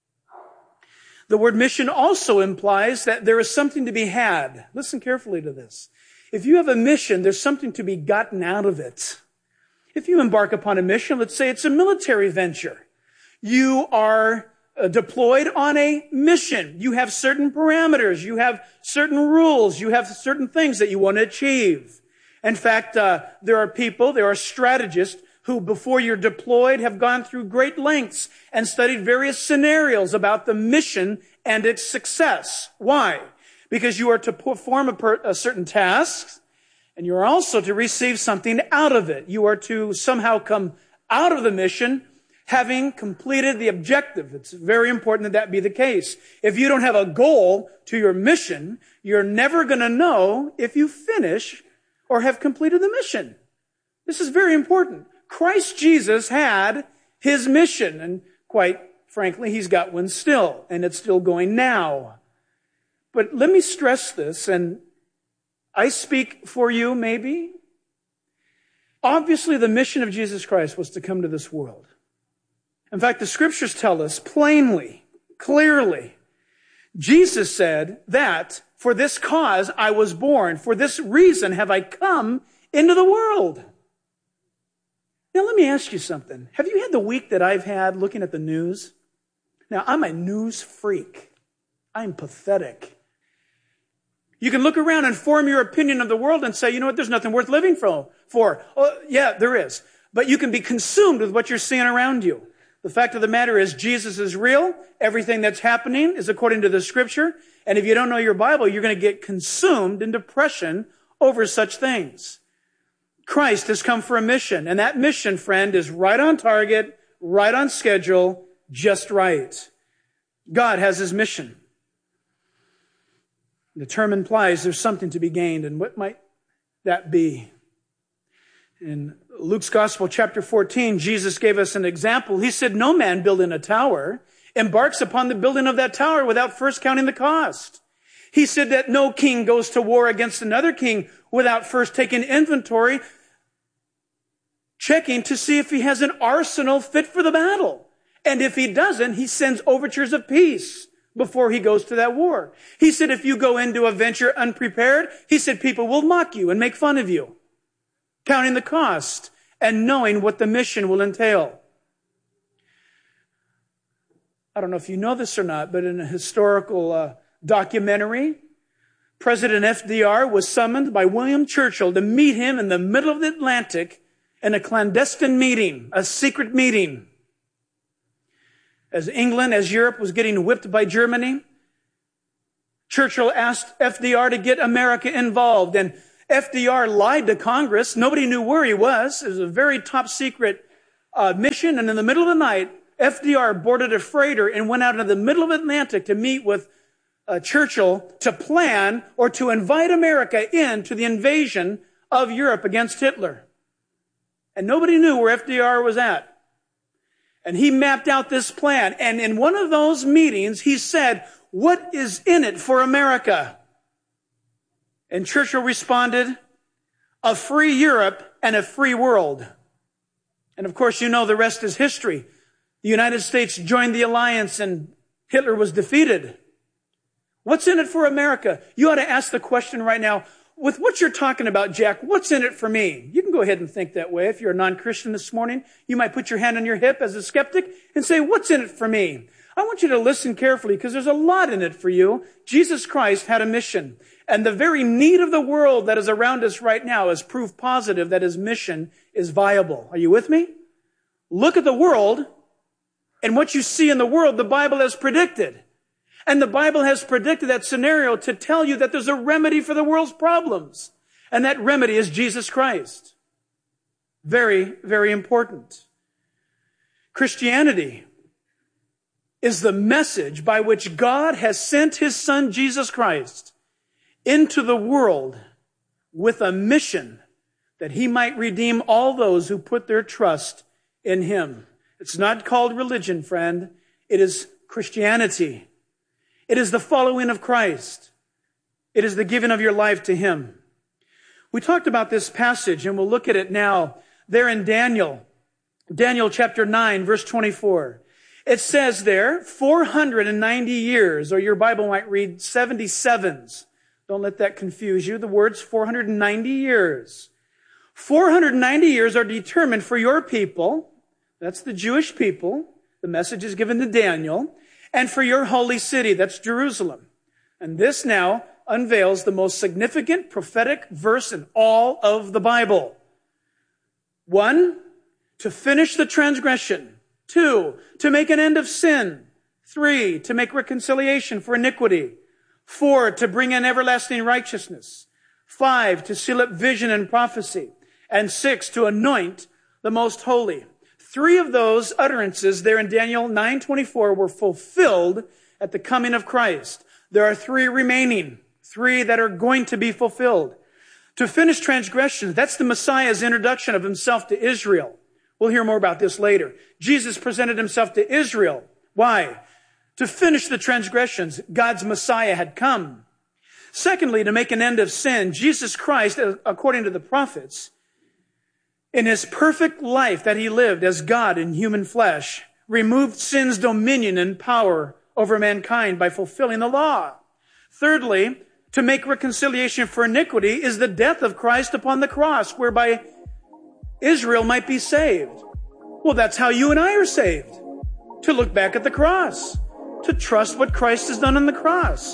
[SPEAKER 13] The word mission also implies that there is something to be had. Listen carefully to this. If you have a mission, there's something to be gotten out of it. If you embark upon a mission, let's say it's a military venture. You are deployed on a mission. You have certain parameters. You have certain rules. You have certain things that you want to achieve. In fact, there are strategists who, before you're deployed, have gone through great lengths and studied various scenarios about the mission and its success. Why? Because you are to perform a certain task, and you are also to receive something out of it. You are to somehow come out of the mission having completed the objective. It's very important that be the case. If you don't have a goal to your mission, you're never going to know if you finish or have completed the mission. This is very important. Christ Jesus had his mission, and quite frankly, he's got one still, and it's still going now. But let me stress this, and I speak for you maybe. Obviously, the mission of Jesus Christ was to come to this world. In fact, the scriptures tell us plainly, clearly, Jesus said that for this cause I was born, for this reason have I come into the world. Now, let me ask you something. Have you had the week that I've had looking at the news? Now, I'm a news freak. I'm pathetic. You can look around and form your opinion of the world and say, you know what, there's nothing worth living for. Oh, yeah, there is. But you can be consumed with what you're seeing around you. The fact of the matter is Jesus is real. Everything that's happening is according to the scripture. And if you don't know your Bible, you're going to get consumed in depression over such things. Christ has come for a mission, and that mission, friend, is right on target, right on schedule, just right. God has his mission. The term implies there's something to be gained, and what might that be? In Luke's Gospel, chapter 14, Jesus gave us an example. He said, no man building a tower embarks upon the building of that tower without first counting the cost. He said that no king goes to war against another king without first taking inventory, checking to see if he has an arsenal fit for the battle. And if he doesn't, he sends overtures of peace before he goes to that war. He said, if you go into a venture unprepared, he said, people will mock you and make fun of you, counting the cost and knowing what the mission will entail. I don't know if you know this or not, but in a historical documentary, President FDR was summoned by William Churchill to meet him in the middle of the Atlantic in a clandestine meeting, a secret meeting. As England, as Europe was getting whipped by Germany, Churchill asked FDR to get America involved, and FDR lied to Congress. Nobody knew where he was. It was a very top secret mission, and in the middle of the night, FDR boarded a freighter and went out into the middle of the Atlantic to meet with Churchill to plan or to invite America into the invasion of Europe against Hitler. And nobody knew where FDR was at. And he mapped out this plan. And in one of those meetings, he said, "What is in it for America?" And Churchill responded, "A free Europe and a free world." And of course, you know the rest is history. The United States joined the alliance and Hitler was defeated. What's in it for America? You ought to ask the question right now, with what you're talking about, Jack, what's in it for me? You can go ahead and think that way. If you're a non-Christian this morning, you might put your hand on your hip as a skeptic and say, what's in it for me? I want you to listen carefully because there's a lot in it for you. Jesus Christ had a mission. And the very need of the world that is around us right now is proof positive that his mission is viable. Are you with me? Look at the world, and what you see in the world, the Bible has predicted. And the Bible has predicted that scenario to tell you that there's a remedy for the world's problems. And that remedy is Jesus Christ. Very, very important. Christianity is the message by which God has sent his Son, Jesus Christ, into the world with a mission that he might redeem all those who put their trust in him. It's not called religion, friend. It is Christianity. It is the following of Christ. It is the giving of your life to him. We talked about this passage, and we'll look at it now. There in Daniel chapter 9, verse 24. It says there, 490 years, or your Bible might read 77s. Don't let that confuse you. The word's 490 years. 490 years are determined for your people. That's the Jewish people. The message is given to Daniel. And for your holy city, that's Jerusalem. And this now unveils the most significant prophetic verse in all of the Bible. 1, to finish the transgression. 2, to make an end of sin. 3, to make reconciliation for iniquity. 4, to bring in everlasting righteousness. 5, to seal up vision and prophecy. And 6, to anoint the most holy. 3 of those utterances there in Daniel 9:24 were fulfilled at the coming of Christ. There are 3 remaining, 3 that are going to be fulfilled. To finish transgressions, that's the Messiah's introduction of himself to Israel. We'll hear more about this later. Jesus presented himself to Israel. Why? To finish the transgressions, God's Messiah had come. Secondly, to make an end of sin, Jesus Christ, according to the prophets, in his perfect life that he lived as God in human flesh, removed sin's dominion and power over mankind by fulfilling the law. Thirdly, to make reconciliation for iniquity is the death of Christ upon the cross, whereby Israel might be saved. Well, that's how you and I are saved. To look back at the cross. To trust what Christ has done on the cross.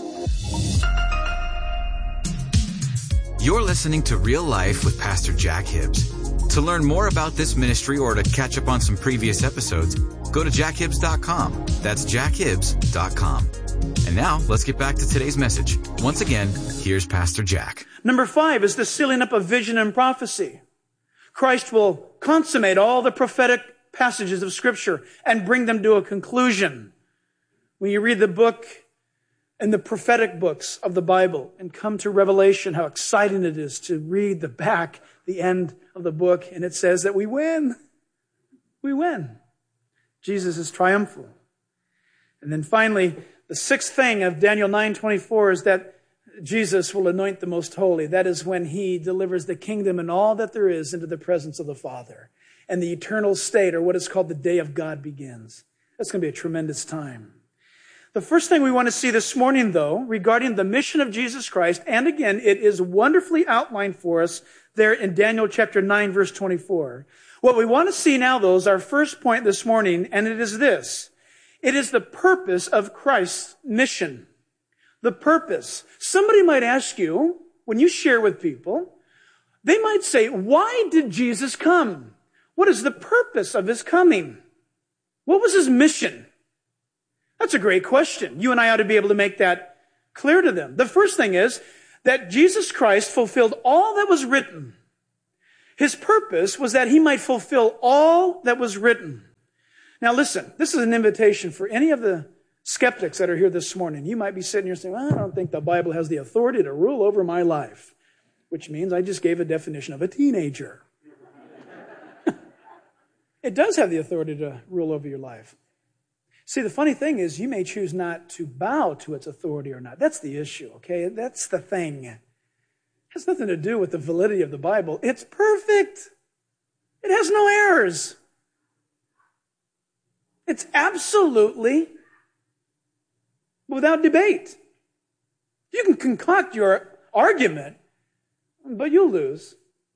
[SPEAKER 15] You're listening to Real Life with Pastor Jack Hibbs. To learn more about this ministry or to catch up on some previous episodes, go to jackhibbs.com. That's jackhibbs.com. And now, let's get back to today's message. Once again, here's Pastor Jack.
[SPEAKER 13] Number 5 is the sealing up of vision and prophecy. Christ will consummate all the prophetic passages of Scripture and bring them to a conclusion. When you read the book and the prophetic books of the Bible and come to Revelation, how exciting it is to read the end of the book, and it says that we win. We win. Jesus is triumphal. And then finally, the 6th thing of Daniel 9:24 is that Jesus will anoint the most holy. That is when he delivers the kingdom and all that there is into the presence of the Father. And the eternal state, or what is called the day of God, begins. That's going to be a tremendous time. The first thing we want to see this morning, though, regarding the mission of Jesus Christ, and again, it is wonderfully outlined for us there in Daniel chapter 9, verse 24. What we want to see now, though, is our first point this morning, and it is this. It is the purpose of Christ's mission. The purpose. Somebody might ask you, when you share with people, they might say, why did Jesus come? What is the purpose of his coming? What was his mission? That's a great question. You and I ought to be able to make that clear to them. The first thing is that Jesus Christ fulfilled all that was written. His purpose was that he might fulfill all that was written. Now listen, this is an invitation for any of the skeptics that are here this morning. You might be sitting here saying, well, I don't think the Bible has the authority to rule over my life, which means I just gave a definition of a teenager. It does have the authority to rule over your life. See, the funny thing is you may choose not to bow to its authority or not. That's the issue, okay? That's the thing. It has nothing to do with the validity of the Bible. It's perfect. It has no errors. It's absolutely without debate. You can concoct your argument, but you'll lose.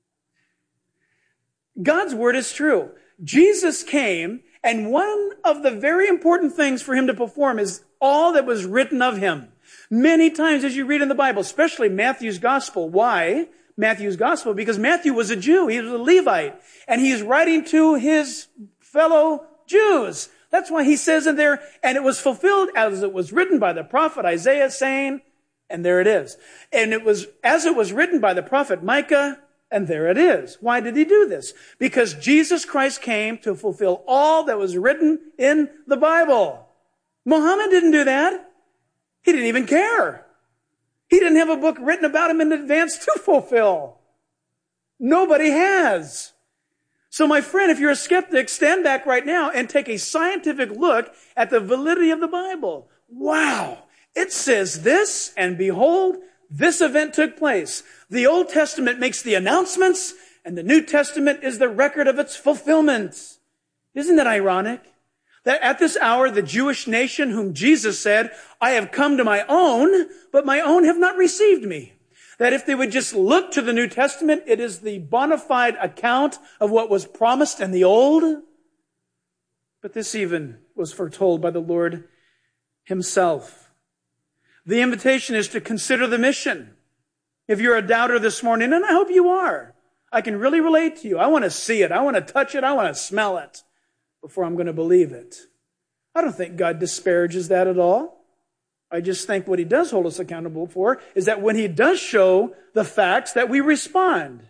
[SPEAKER 13] God's word is true. Jesus came, and one of the very important things for him to perform is all that was written of him. Many times as you read in the Bible, especially Matthew's gospel. Why Matthew's gospel? Because Matthew was a Jew. He was a Levite. And he's writing to his fellow Jews. That's why he says in there, and it was fulfilled as it was written by the prophet Isaiah saying, and there it is. And it was as it was written by the prophet Micah, and there it is. Why did he do this? Because Jesus Christ came to fulfill all that was written in the Bible. Muhammad didn't do that. He didn't even care. He didn't have a book written about him in advance to fulfill. Nobody has. So my friend, if you're a skeptic, stand back right now and take a scientific look at the validity of the Bible. Wow. It says this, and behold, this event took place. The Old Testament makes the announcements, and the New Testament is the record of its fulfillment. Isn't that ironic? That at this hour, the Jewish nation whom Jesus said, I have come to my own, but my own have not received me. That if they would just look to the New Testament, it is the bona fide account of what was promised in the Old. But this even was foretold by the Lord himself. The invitation is to consider the mission. If you're a doubter this morning, and I hope you are, I can really relate to you. I want to see it. I want to touch it. I want to smell it before I'm going to believe it. I don't think God disparages that at all. I just think what he does hold us accountable for is that when he does show the facts, that we respond.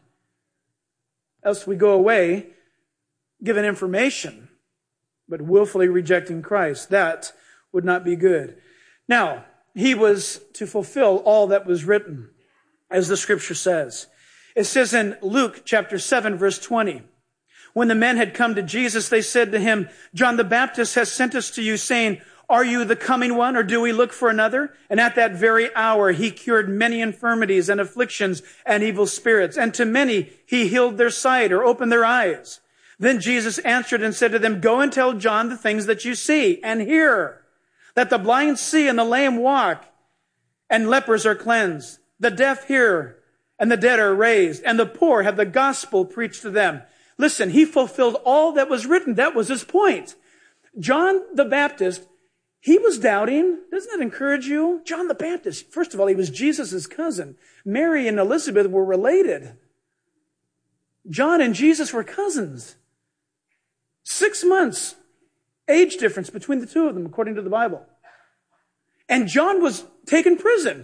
[SPEAKER 13] Else we go away given information, but willfully rejecting Christ. That would not be good. Now, he was to fulfill all that was written, as the scripture says. It says in Luke chapter 7, verse 20, when the men had come to Jesus, they said to him, John the Baptist has sent us to you, saying, are you the coming one, or do we look for another? And at that very hour, he cured many infirmities and afflictions and evil spirits. And to many, he healed their sight or opened their eyes. Then Jesus answered and said to them, go and tell John the things that you see and hear, that the blind see and the lame walk, and lepers are cleansed, the deaf hear, and the dead are raised, and the poor have the gospel preached to them. Listen, he fulfilled all that was written. That was his point. John the Baptist, he was doubting. Doesn't that encourage you? John the Baptist, first of all, he was Jesus' cousin. Mary and Elizabeth were related. John and Jesus were cousins. 6 months age difference between the two of them, according to the Bible. And John was taken prison.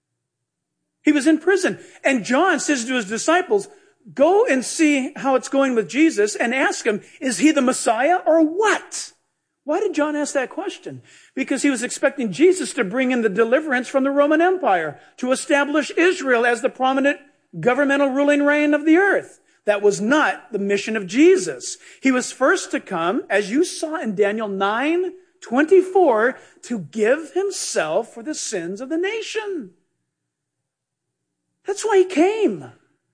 [SPEAKER 13] He was in prison. And John says to his disciples, go and see how it's going with Jesus and ask him, is he the Messiah or what? Why did John ask that question? Because he was expecting Jesus to bring in the deliverance from the Roman Empire, to establish Israel as the prominent governmental ruling reign of the earth. That was not the mission of Jesus. He was first to come, as you saw in Daniel 9:24, to give himself for the sins of the nation. That's why he came.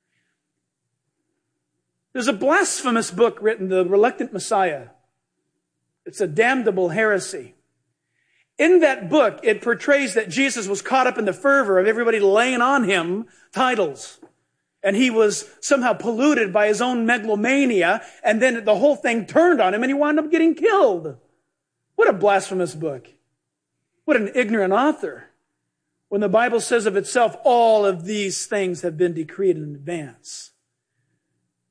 [SPEAKER 13] There's a blasphemous book written, The Reluctant Messiah. It's a damnable heresy. In that book, it portrays that Jesus was caught up in the fervor of everybody laying on him titles. And he was somehow polluted by his own megalomania, and then the whole thing turned on him and he wound up getting killed. What a blasphemous book. What an ignorant author. When the Bible says of itself, all of these things have been decreed in advance.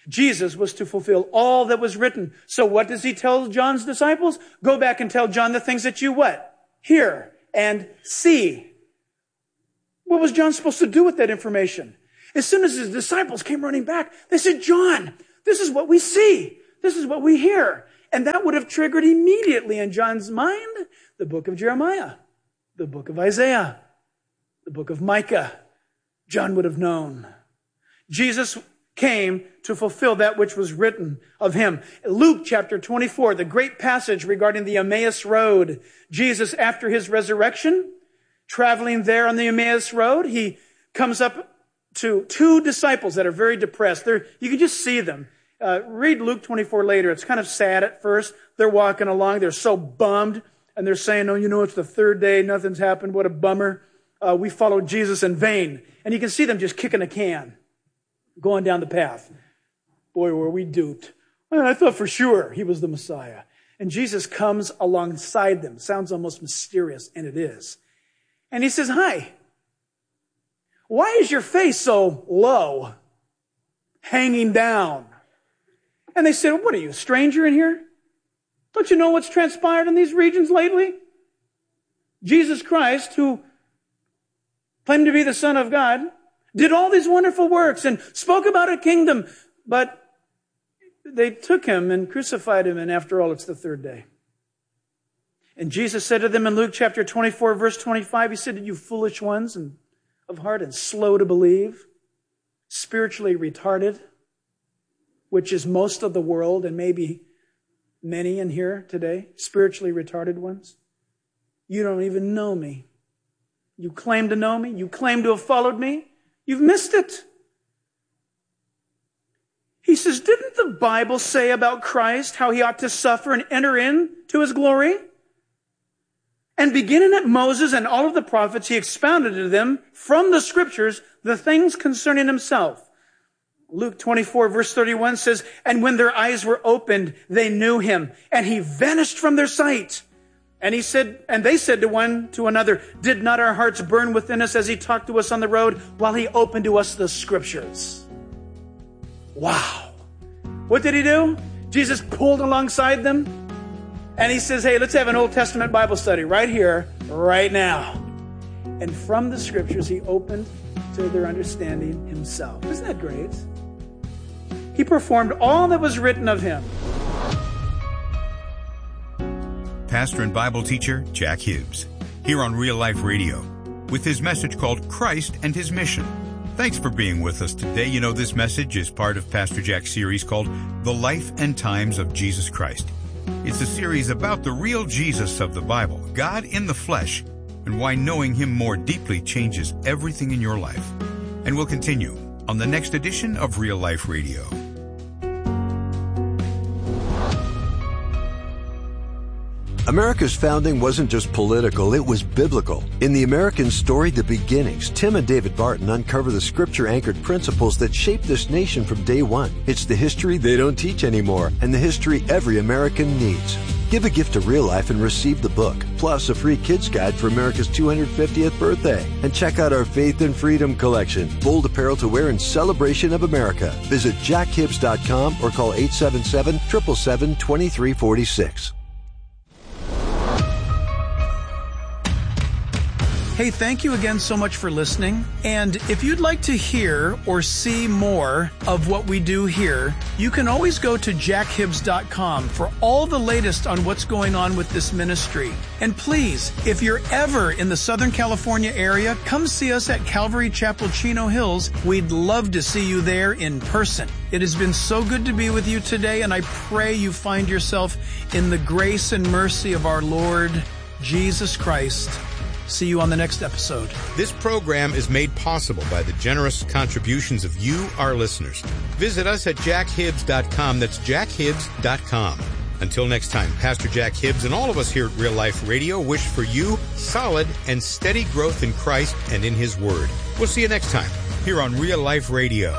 [SPEAKER 13] Jesus was to fulfill all that was written. So what does he tell John's disciples? Go back and tell John the things that you what? Hear and see. What was John supposed to do with that information? As soon as his disciples came running back, they said, John, this is what we see. This is what we hear. And that would have triggered immediately in John's mind the book of Jeremiah, the book of Isaiah, the book of Micah. John would have known. Jesus came to fulfill that which was written of him. Luke chapter 24, the great passage regarding the Emmaus Road. Jesus, after his resurrection, traveling there on the Emmaus Road, he comes up to two disciples that are very depressed. You can just see them. Read Luke 24 later. It's kind of sad at first. They're walking along. They're so bummed. And they're saying, oh, it's the third day. Nothing's happened. What a bummer. We followed Jesus in vain. And you can see them just kicking a can, going down the path. Boy, were we duped. Well, I thought for sure he was the Messiah. And Jesus comes alongside them. Sounds almost mysterious, and it is. And he says, hi. Why is your face so low, hanging down? And they said, what are you, a stranger in here? Don't you know what's transpired in these regions lately? Jesus Christ, who claimed to be the Son of God, did all these wonderful works and spoke about a kingdom, but they took him and crucified him, and after all, it's the third day. And Jesus said to them in Luke chapter 24, verse 25, he said, you foolish ones and of heart and slow to believe, spiritually retarded, which is most of the world and maybe many in here today, spiritually retarded ones. You don't even know me. You claim to know me. You claim to have followed me. You've missed it. He says, didn't the Bible say about Christ how he ought to suffer and enter into his glory? And beginning at Moses and all of the prophets, he expounded to them from the scriptures the things concerning himself. Luke 24 verse 31 says, and when their eyes were opened, they knew him, and he vanished from their sight. And they said to one to another, did not our hearts burn within us as he talked to us on the road while he opened to us the scriptures? Wow. What did he do? Jesus pulled alongside them, and he says, hey, let's have an Old Testament Bible study right here, right now. And from the scriptures, he opened to their understanding himself. Isn't that great? He performed all that was written of him.
[SPEAKER 12] Pastor and Bible teacher Jack Hibbs, here on Real Life Radio, with his message called Christ and His Mission. Thanks for being with us today. You know, this message is part of Pastor Jack's series called The Life and Times of Jesus Christ. It's a series about the real Jesus of the Bible, God in the flesh, and why knowing him more deeply changes everything in your life. And we'll continue on the next edition of Real Life Radio.
[SPEAKER 16] America's founding wasn't just political, it was biblical. In the American story, The Beginnings, Tim and David Barton uncover the scripture-anchored principles that shaped this nation from day one. It's the history they don't teach anymore, and the history every American needs. Give a gift to Real Life and receive the book, plus a free kids guide for America's 250th birthday. And check out our Faith and Freedom collection, bold apparel to wear in celebration of America. Visit jackhibbs.com or call 877-777-2346.
[SPEAKER 14] Hey, thank you again so much for listening. And if you'd like to hear or see more of what we do here, you can always go to jackhibbs.com for all the latest on what's going on with this ministry. And please, if you're ever in the Southern California area, come see us at Calvary Chapel, Chino Hills. We'd love to see you there in person. It has been so good to be with you today, and I pray you find yourself in the grace and mercy of our Lord Jesus Christ. See you on the next episode.
[SPEAKER 12] This program is made possible by the generous contributions of you, our listeners. Visit us at jackhibbs.com. That's jackhibbs.com. Until next time, Pastor Jack Hibbs and all of us here at Real Life Radio wish for you solid and steady growth in Christ and in His Word. We'll see you next time here on Real Life Radio.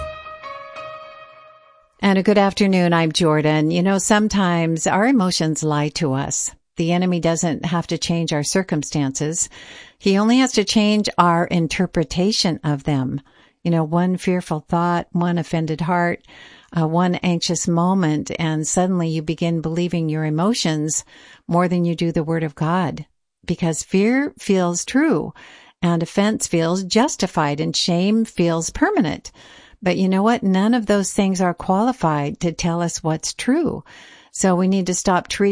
[SPEAKER 4] And a good afternoon. I'm Jordan. You know, sometimes our emotions lie to us. The enemy doesn't have to change our circumstances. He only has to change our interpretation of them. You know, one fearful thought, one offended heart, one anxious moment, and suddenly you begin believing your emotions more than you do the Word of God, because fear feels true, and offense feels justified, and shame feels permanent. But you know what? None of those things are qualified to tell us what's true. So we need to stop treating